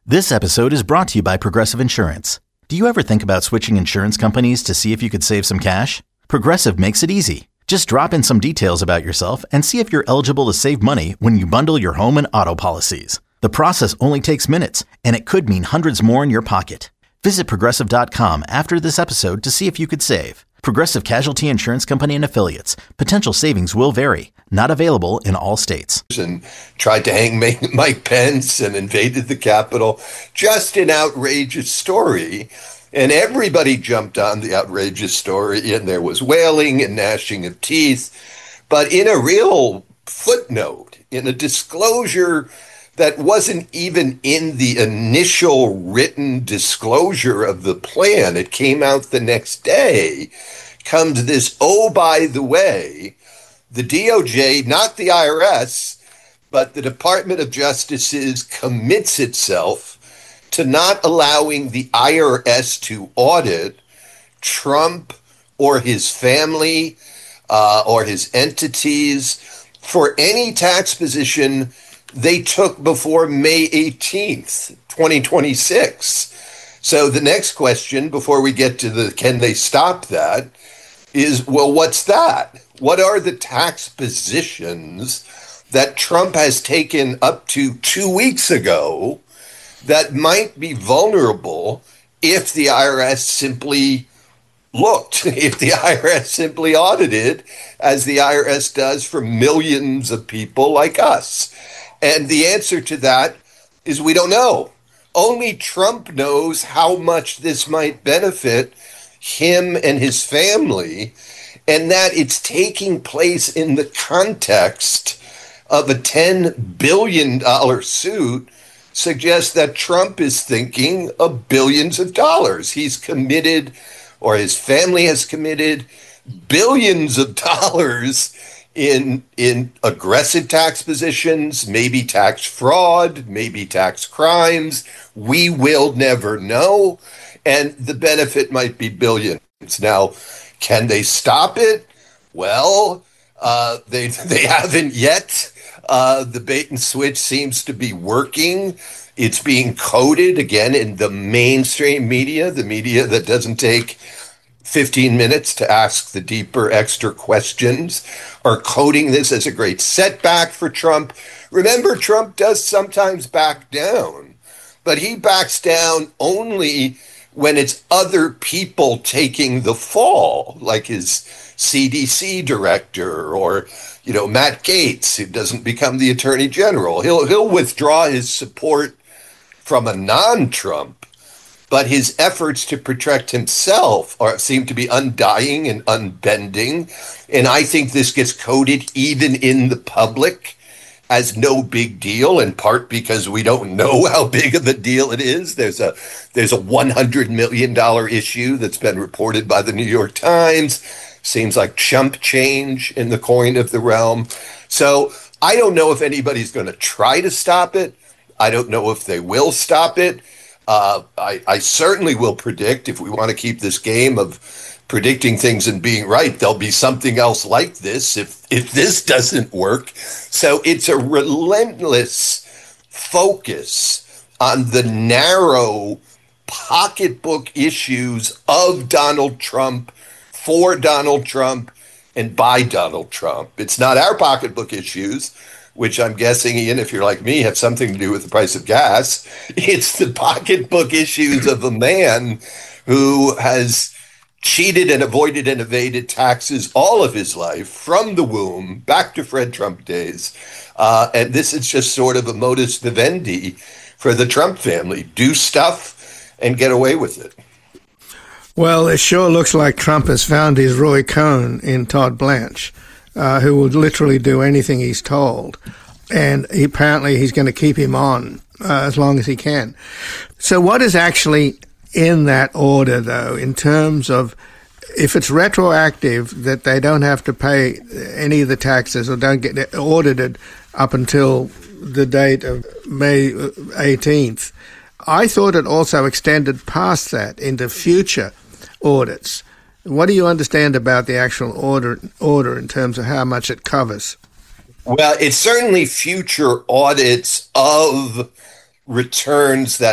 This episode is brought to you by Progressive Insurance. Do you ever think about switching insurance companies to see if you could save some cash? Progressive makes it easy. Just drop in some details about yourself and see if you're eligible to save money when you bundle your home and auto policies. The process only takes minutes, and it could mean hundreds more in your pocket. Visit Progressive.com after this episode to see if you could save. Progressive Casualty Insurance Company and Affiliates. Potential savings will vary. Not available in all states. And tried to hang Mike Pence and invaded the Capitol. Just an outrageous story. And everybody jumped on the outrageous story, and there was wailing and gnashing of teeth. But in a real footnote, in a disclosure that wasn't even in the initial written disclosure of the plan, it came out the next day, comes this, oh, by the way, the DOJ, not the IRS, but the Department of Justice commits itself to not allowing the IRS to audit Trump or his family or his entities for any tax position they took before May 18th, 2026. So the next question, before we get to the can they stop that, is, well, what's that? What are the tax positions that Trump has taken up to 2 weeks ago that might be vulnerable if the IRS simply looked, if the IRS simply audited, as the IRS does for millions of people like us? And the answer to that is we don't know. Only Trump knows how much this might benefit him and his family, and that it's taking place in the context of a $10 billion suit suggests that Trump is thinking of billions of dollars. He's committed, or his family has committed, billions of dollars in aggressive tax positions, maybe tax fraud, maybe tax crimes. We will never know. And the benefit might be billions. Now, can they stop it? Well, they haven't yet. The bait and switch seems to be working. It's being coded, again, in the mainstream media, the media that doesn't take 15 minutes to ask the deeper, extra questions, are coding this as a great setback for Trump. Remember, Trump does sometimes back down, but he backs down only when it's other people taking the fall, like his CDC director or, Matt Gaetz, who doesn't become the attorney general. He'll withdraw his support from a non-Trump, but his efforts to protect himself seem to be undying and unbending. And I think this gets coded even in the public as no big deal, in part because we don't know how big of a deal it is. There's a $100 million issue that's been reported by the New York Times. Seems like chump change in the coin of the realm. So I don't know if anybody's going to try to stop it. I don't know if they will stop it. I certainly will predict, if we want to keep this game of predicting things and being right, there'll be something else like this if this doesn't work. So it's a relentless focus on the narrow pocketbook issues of Donald Trump, for Donald Trump, and by Donald Trump. It's not our pocketbook issues, which I'm guessing, Ian, if you're like me, have something to do with the price of gas. It's the pocketbook issues of a man who has cheated and avoided and evaded taxes all of his life, from the womb back to Fred Trump days. And this is just sort of a modus vivendi for the Trump family. Do stuff and get away with it. Well, it sure looks like Trump has found his Roy Cohn in Todd Blanche, who will literally do anything he's told. And apparently he's going to keep him on as long as he can. So what is actually in that order, though, in terms of if it's retroactive, that they don't have to pay any of the taxes or don't get audited up until the date of May 18th, I thought it also extended past that into future audits. What do you understand about the actual order in terms of how much it covers? Well, it's certainly future audits of returns that